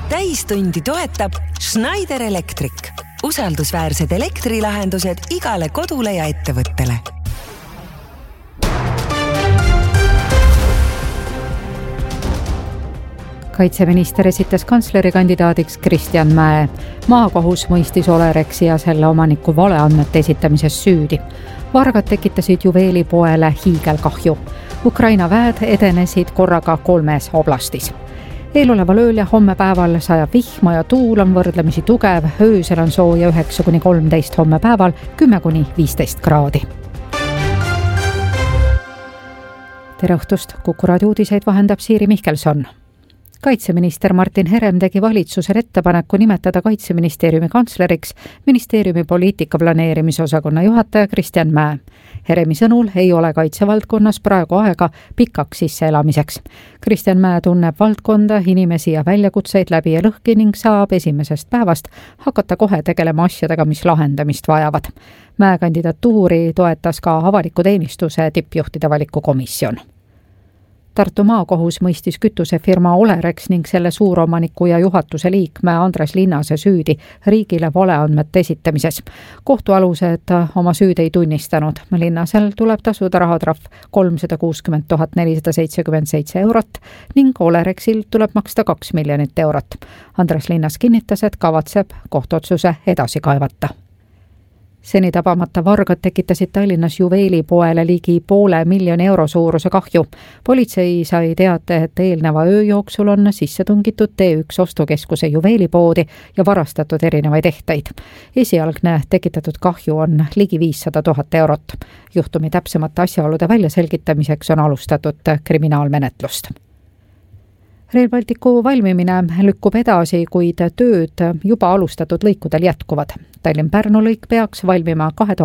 täistundi toetab Schneider Electric. Usaldusväärsed elektrilahendused igale kodule ja ettevõttele. Kaitseminister esitas kantsleri kandidaadiks Kristjan Mäe. Maakohus mõistis Olerexi ja selle omaniku valeandmete esitamises süüdi. Vargad tekitasid juveelipoele hiigelkahju. Ukraina väed edenesid korraga 3 oblastis. Eeloleval ööl ja homme päeval sajab vihma ja tuul on võrdlemisi tugev. Öösel on sooja 9-13, homme päeval 10-15 kraadi. Tere õhtust, Kuku raadio uudiseid vahendab Siiri Mihkelson. Kaitseminister Martin Herem tegi valitsusele ettepaneku nimetada Kaitseministeeriumi kantsleriks ministeeriumi poliitika planeerimise osakonna juhataja Kristjan Mäe. Heremi sõnul ei ole kaitsevaldkonnas praegu aega pikaks sisseelamiseks. Kristjan Mäe tunneb valdkonda, inimesi ja väljakutseid läbi ja lõhki ning saab esimesest päevast hakata kohe tegelema asjadega, mis lahendamist vajavad. Mäe kandidatuuri toetas ka avaliku teenistuse tippjuhtide valikukomisjon. Tartu maakohus mõistis kütusefirma Olerex ning selle suuromaniku ja juhatuse liikme Andres Linnase süüdi riigile valeandmete esitamises. Kohtualused oma süüd ei tunnistanud. Linnasel tuleb tasuda rahatrahv 360 477 eurot ning Olerexil tuleb maksta 2 miljonit eurot. Andres Linnas kinnitas, et kavatseb kohtuotsuse edasi kaevata. Seni tabamata vargad tekitasid Tallinnas juveelipoele ligi 500 000 euro suuruse kahju. Politsei sai teate, et eelneva öö jooksul on sisse tungitud T1 ostukeskuse juveelipoodi ja varastatud erinevaid ehteid. Esialgne tekitatud kahju on ligi 500 000 eurot. Juhtumi täpsemate asjaolude väljaselgitamiseks on alustatud kriminaalmenetlust. Rail Balticu valmimine lükkub edasi, kuid tööd juba alustatud lõikudel jätkuvad. Tallinn-Pärnu lõik peaks valmima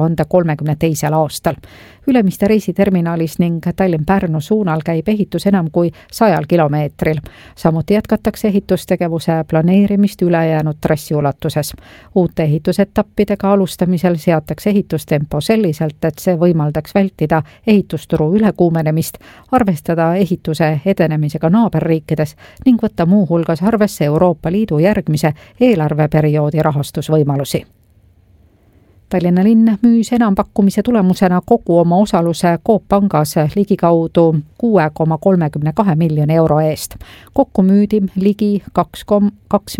2032. aastal. Ülemiste reisiterminalis ning Tallinn-Pärnu suunal käib ehitus enam kui 100 kilomeetril. Samuti jätkatakse ehitustegevuse planeerimist ülejäänud trassi ulatuses. Uute ehitusetappidega alustamisel seatakse ehitustempo selliselt, et see võimaldaks vältida ehitusturu ülekuumenemist, arvestada ehituse edenemisega naaberriikides ning võtta muu hulgas arvesse Euroopa Liidu järgmise eelarveperioodi rahastusvõimalusi. Tallinna linn müüs enampakkumise tulemusena kogu oma osaluse Coop Pangas ligikaudu 6,32 miljoni euro eest. Kokku müüdi ligi 2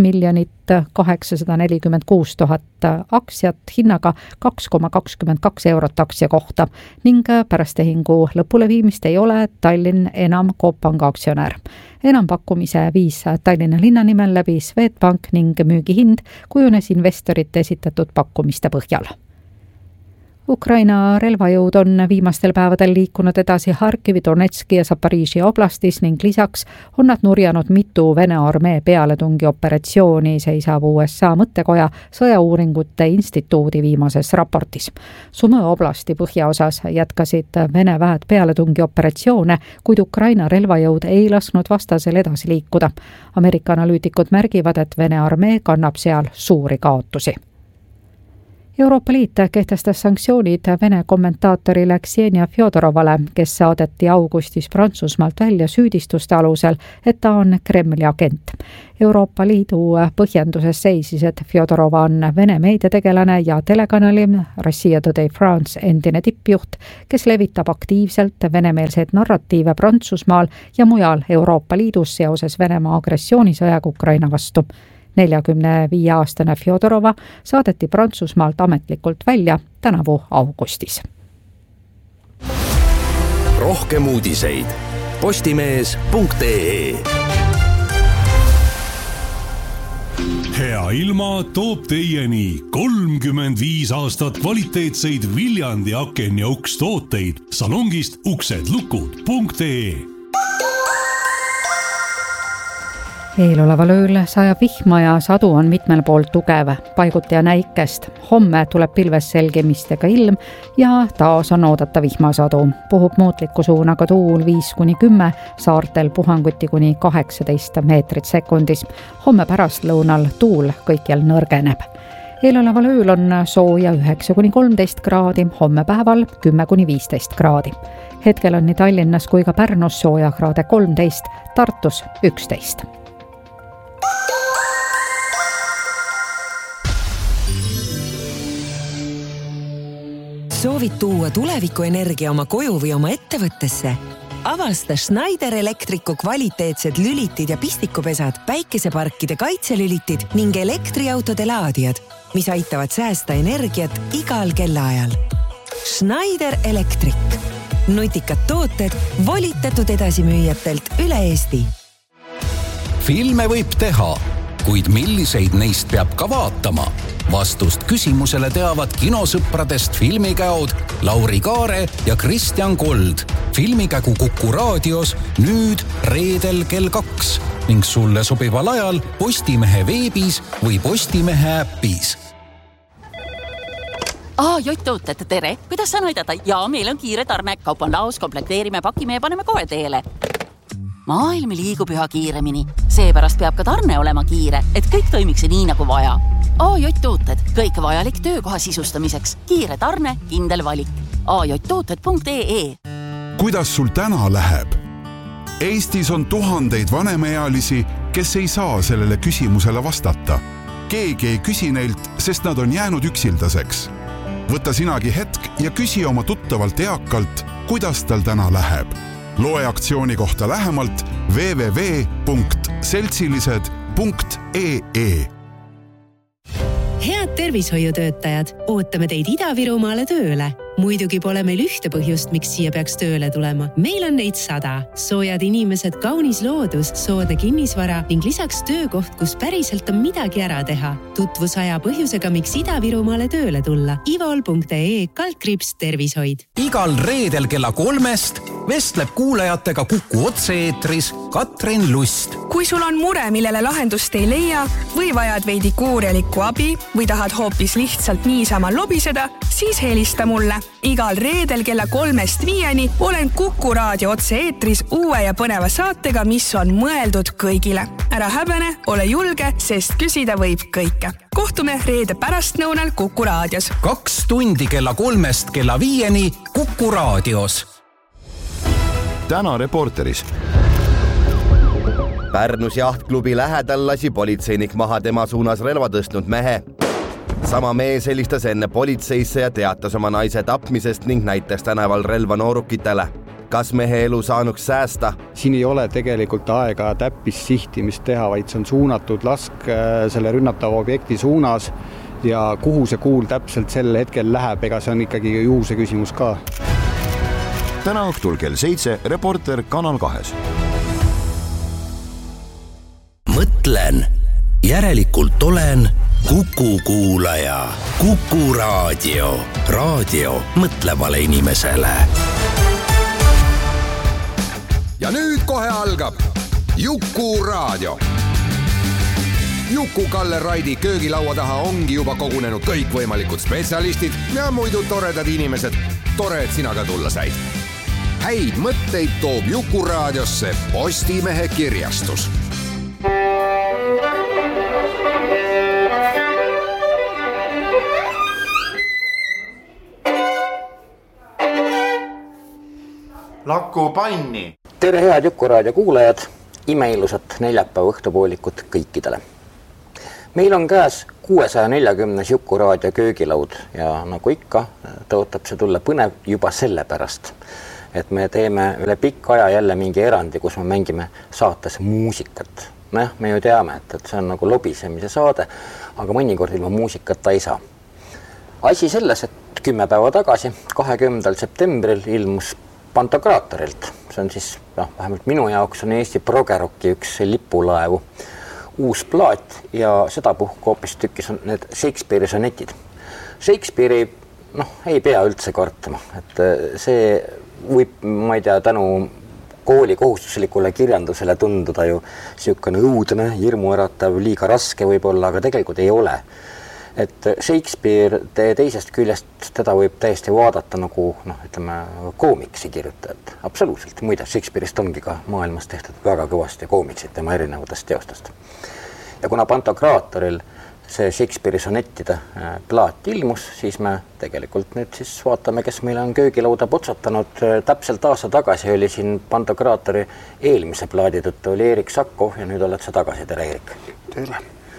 846 000 aktsiat hinnaga 2,22 eurot aktsia kohta ning pärast tehingu lõpuleviimist ei ole Tallinn enam Coop Panga aktsionär. Enampakkumise viis Tallinna linna nimel läbi Swedbank ning müügihind kujunes investorite esitatud pakkumiste põhjal. Ukraina relvajõud on viimastel päevadel liikunud edasi Harkivi, Donetski ja Zaporižžja oblastis ning lisaks on nad nurjanud mitu Vene armee pealetungi operatsiooni, seisab USA mõttekoja sõjauuringute instituudi viimases raportis. Sumõ oblasti põhjaosas jätkasid Vene väed pealetungi operatsioone, kuid Ukraina relvajõud ei lasknud vastasel edasi liikuda. Ameerika analüütikud märgivad, et Vene armee kannab seal suuri kaotusi. Euroopa Liit kehtestas sanktsioonid Vene kommentaatorile Ksenia Fjodorovale, kes saadeti augustis Prantsusmaalt välja süüdistuste alusel, et ta on Kremli agent. Euroopa Liidu põhjenduses seisis, et Fjodorova on Vene meediategelane ja telekanali Russia Today France endine tippjuht, kes levitab aktiivselt venemeelseid narratiive Prantsusmaal ja mujal Euroopa Liidus seoses Venemaa agressioonisõjaga Ukraina vastu. 45-aastane Fjodorova saadeti Prantsusmaalt ametlikult välja tänavu augustis. Rohkem uudiseid postimees.ee. Hea ilma toob teieni 35 aastat kvaliteetseid Viljandi aken ja uks tooteid salongist uksedlukud.ee. Eeloleval ööl sajab vihma ja sadu on mitmel pool tugev, paiguti ja näikest. Homme tuleb pilves selgemistega ilm ja taas on oodata vihmasadu. Puhub muutliku suunaga tuul 5-10, saartel puhanguti kuni 18 meetrit sekundis. Homme pärastlõunal tuul kõikjal nõrgeneb. Eeloleval ööl on sooja 9-13 kraadi, homme päeval 10-15 kraadi. Hetkel on nii Tallinnas kui ka Pärnus sooja kraade 13, Tartus 11. Soovid tuua tulevikuenergia oma koju või oma ettevõttesse? Avasta Schneider Electricu kvaliteetsed lülitid ja pistikupesad, päikeseparkide kaitselülitid ning elektriautode laadijad, mis aitavad säästa energiat igal kellaajal. Schneider Electric. Nutikad tooted volitatud edasimüüjatelt üle Eesti. Filme võib teha, kuid milliseid neist peab ka vaatama? Vastust küsimusele teavad kinosõpradest filmikäod Lauri Kaare ja Kristjan Kold. Filmikägu Kuku raadios nüüd reedel kell 2 ning sulle sobival ajal Postimehe veebis või Postimehe äppis. Jott-tooted, tere! Kuidas saan aidata? Jaa, meil on kiire tarne. Kaup on laos, komplekteerime, pakime ja paneme kohe teele. Maailm liigub üha kiiremini. Seepärast peab ka tarne olema kiire, et kõik toimiks nii nagu vaja. Jott-tooted, kõik vajalik töökoha sisustamiseks. Kiire tarne, kindel valik. ajotooted.ee. Kuidas sul täna läheb? Eestis on tuhandeid vanemaealisi, kes ei saa sellele küsimusele vastata. Keegi ei küsi neilt, sest nad on jäänud üksildaseks. Võta sinagi hetk ja küsi oma tuttavalt eakalt, kuidas tal täna läheb. Loe aktsiooni kohta lähemalt www.seltsilised.ee. Head tervishoiutöötajad, ootame teid Ida-Virumaale tööle. Muidugi pole meil ühte põhjust, miks siia peaks tööle tulema. Meil on neid 100. Soojad inimesed, kaunis loodus, soodne kinnisvara ning lisaks töökoht, kus päriselt on midagi ära teha. Tutvus aja põhjusega, miks Ida-Virumaale tööle tulla. ivol.ee/tervishoid. Igal reedel kella 3 vestleb kuulajatega Kuku otse-eetris Katrin Lust. Kui sul on mure, millele lahendust ei leia või vajad veidi kuurjalikku abi või tahad hoopis lihtsalt niisama lobiseda, siis helista mulle. Igal reedel kella 3-5 olen Kuku raadio otse-eetris uue ja põneva saatega, mis on mõeldud kõigile. Ära häbene, ole julge, sest küsida võib kõike. Kohtume reede pärastnõunal Kuku raadios. 2 tundi kella 3 kella 5 Kuku raadios. Täna Reporteris. Pärnus jahtklubi lähedal lasi politseinik maha tema suunas relva tõstnud mehe. Sama mees helistas enne politseisse ja teatas oma naise tapmisest ning näitas tänaval relva noorukitele. Kas mehe elu saanuks säästa? Siin ei ole tegelikult aega täppis sihtimist teha, vaid see on suunatud lask selle rünnatava objekti suunas ja kuhu see kuul täpselt sel hetkel läheb, ega see on ikkagi juhuse küsimus ka. Täna õhtul kell 7 Reporter Kanal 2. Mõtlen, järelikult olen Kuku kuulaja. Kuku raadio. Raadio mõtlevale inimesele. Ja nüüd kohe algab Juku raadio. Juku-Kalle Raidi köögilaua taha ongi juba kogunenud kõikvõimalikud spetsialistid ja muidu toredad inimesed. Tore, et sina ka tulla said. Häid mõtteid toob Juku raadiosse Postimehe kirjastus. Lakku panni. Tere head Juku raadio kuulajad, imeilusat neljapäeva õhtupoolikut kõikidele. Meil on käes 640 Juku raadio köögilaud ja nagu ikka tõotab see tulla põnev juba sellepärast, et me teeme üle pikka aja jälle mingi erandi, kus me mängime saates muusikat. Me ju teame, et see on nagu lobisemise saade, aga mõnikord ilma muusikata ei saa. Asi selles, et 10 päeva tagasi, 20. septembril ilmus Pantokraatorilt. See on siis, vähemalt minu jaoks on Eesti progerocki üks lipulaevu uus plaat ja seda puhku hoopis tükis on need Shakespeare'i sonetid. Shakespeare'i ei pea üldse kartama, et see võib, ma ei tea, tänu kooli kohustuslikule kirjandusele tunduda ju siukene õudne, hirmuäratav, liiga raske võib-olla, aga tegelikult ei ole. Et Shakespeare teisest küljest teda võib täiesti vaadata nagu, ütleme, koomiksi kirjutajat. Absoluutselt. Muide, Shakespeare'ist ongi ka maailmas tehtud väga kõvasti koomiksid tema erinevatest teostest. Ja kuna Pantokraatoril see Shakespeare'i sonettide plaat ilmus, siis me tegelikult nüüd siis vaatame, kes meil on köögilauda potsatanud. Täpselt aasta tagasi oli siin Pantokraatori eelmise plaadi tõttu oli Erik Sakko ja nüüd oled sa tagasi. Tere, Erik. Tere.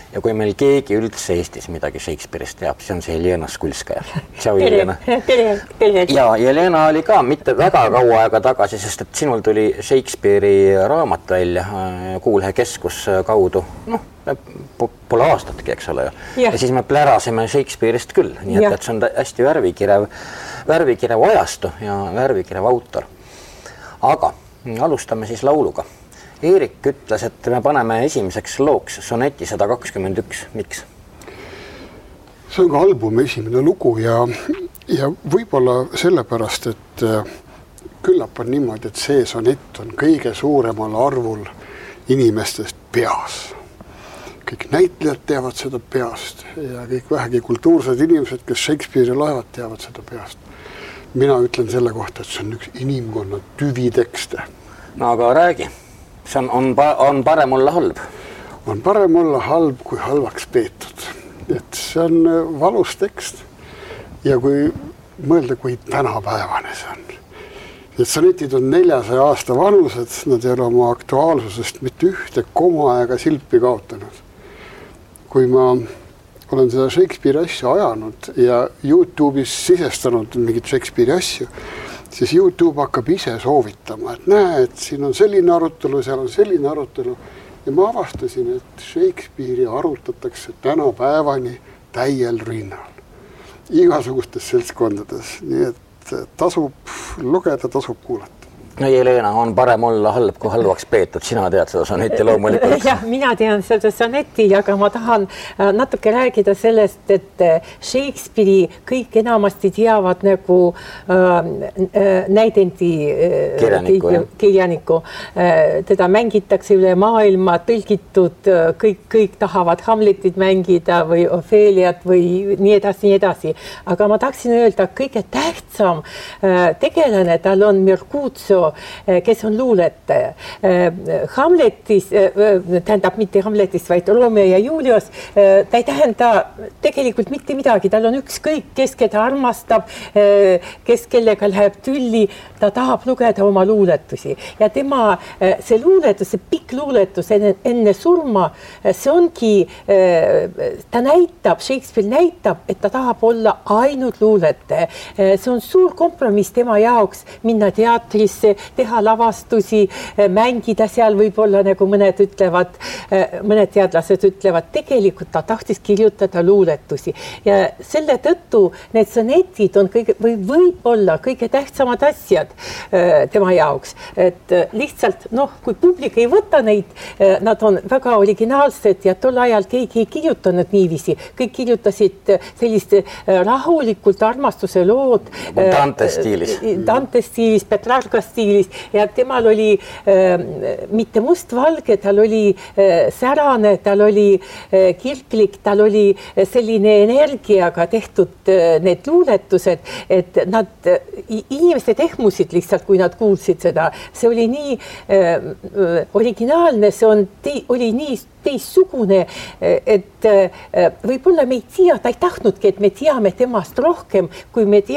ja kui meil keegi üldse Eestis midagi Shakespeare'ist teab, siis on see Jelena Skulskaja. Tšau, Jelena. Ja Jelena oli ka mitte väga kaua aega tagasi, sest et sinul tuli Shakespeare'i raamat välja Kuulhe keskus kaudu, pole aastatki, eks ole. Ja siis me plärasime Shakespeare'ist küll, nii et see on hästi värvikirev ajastu ja värvikirev autor. Aga alustame siis lauluga. Eerik ütles, et me paneme esimeseks looks soneti 121. Miks? See on ka albumi esimene lugu ja võib-olla sellepärast, et küllap on niimoodi, et see sonett on kõige suuremal arvul inimestest peas. Kõik näitlejad teavad seda peast ja kõik vähegi kultuursed inimesed, kes Shakespeare'i loevad, teavad seda peast. Mina ütlen selle kohta, et see on üks inimkonna tüvitekste. No aga räägi. See on parem olla halb. On parem olla halb kui halvaks peetud. Et see on valus tekst ja kui mõelda, kui tänapäevane see on. Et sonetid on 400 aasta vanused, nad ei ole oma aktuaalsusest mitte ühte koma ega silpi kaotanud. Kui ma olen seda Shakespeare'i asju ajanud ja YouTube'is sisestanud mingit Shakespeare'i asju, siis YouTube hakkab ise soovitama, et näe, et siin on selline arutelu, seal on selline arutelu. Ja ma avastasin, et Shakespeare'i arutatakse tänapäevani täiel rinnal. Igasugustes seltskondades, nii et tasub lugeda, tasub kuulata. No Jelena, on parem olla halb kui halvaks peetud. Sina tead seda sonetti loomulikult. Jah, mina tean seda sonetti, aga ma tahan natuke rääkida sellest, et Shakespeare'i kõik enamasti teavad nagu näidendi kirjaniku. Teda mängitakse üle maailma, tõlgitud, kõik tahavad Hamletit mängida või Opheliat või nii edasi. Aga ma tahaksin öelda, kõige tähtsam tegelane tal on Mercutio, kes on luuletaja. Hamletis, tähendab mitte Hamletis, vaid Romeo ja Julius, ta ei tähenda tegelikult mitte midagi. Tal on ükskõik, kes keda armastab, kes kellega läheb tülli, ta tahab lugeda oma luuletusi. Ja tema, see luuletus, see pikk luuletus enne surma, see ongi, ta näitab, Shakespeare näitab, et ta tahab olla ainult luuletaja. See on suur kompromiss tema jaoks minna teatrisse, teha lavastusi, mängida seal võib-olla, nagu mõned teadlased ütlevad, tegelikult ta tahtis kirjutada luuletusi. Ja selle tõttu need sonetid on võib-olla kõige tähtsamad asjad tema jaoks. Et lihtsalt, kui publik ei võta neid, nad on väga originaalsed ja tol ajal keegi ei kirjutanud niiviisi. Kõik kirjutasid sellist rahulikult armastuse lood. Dante stiilis, Petrarca stiilis ja temal oli mitte mustvalge, tal oli särane, tal oli kirklik, tal oli selline energiaga tehtud need luuletused, et inimesed ehmusid lihtsalt, kui nad kuulsid seda. See oli nii originaalne, see oli nii teissugune, et võib-olla me ei tea, ta ei tahtnudki, et me teame temast rohkem, kui me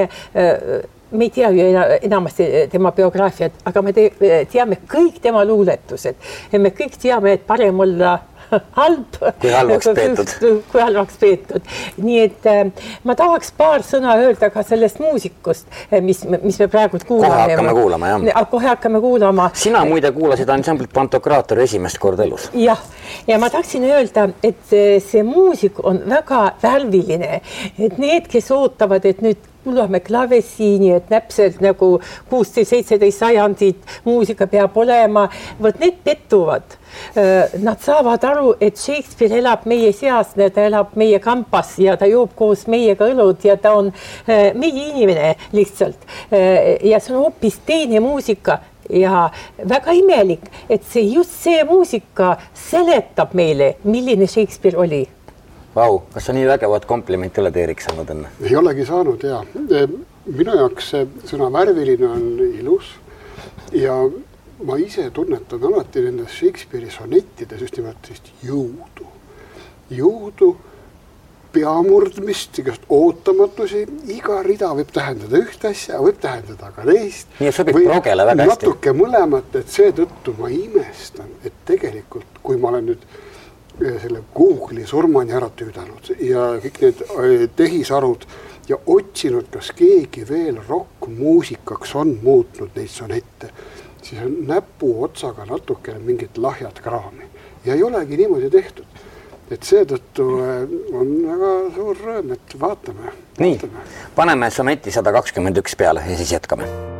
ei tea ju enamasti tema biograafiat, aga me teame kõik tema luuletused. Ja me kõik teame, et parem olla halb kui halvaks peetud. Nii et ma tahaks paar sõna öelda ka sellest muusikust, mis me praegu kuulame. Kohe hakkame kuulama. Sina muide kuulasid ansamblit Pantokraatori esimest korda elus. Ja ma tahaksin öelda, et see muusik on väga värviline. Et need, kes ootavad, et nüüd kuulame klavesiini, et näpselt nagu 16-17 sajandit muusika peab olema, võt need pettuvad. Nad saavad aru, et Shakespeare elab meie seas, ta elab meie kampas ja ta joob koos meiega õlud ja ta on meie inimene lihtsalt. Ja see on hoopis teine muusika ja väga imelik, et just see muusika seletab meile, milline Shakespeare oli. Vau, kas sa nii vägevat komplimenti oled Eerik saanud enne? Ei olegi saanud, ja. Minu jaoks see sõna värviline on ilus ja ma ise tunnetan alati nendes Shakespeare'i sonettides just nimelt jõudu. Jõudu, peamurdmist, igast ootamatusi, iga rida võib tähendada ühte asja, võib tähendada ka teist. Nii sobib progele väga hästi. Natuke mõlemat, et seetõttu ma imestan, et tegelikult, kui ma olen nüüd selle Google'i surmani ära tüüdanud ja kõik need tehisarud ja otsinud, kas keegi veel rokkmuusikaks on muutnud neid sonette, siis on näpu otsaga natukene mingit lahjat kraami ja ei olegi niimoodi tehtud. Et seetõttu on väga suur rõõm, et vaatame. Nii, paneme soneti 121 peale ja siis jätkame.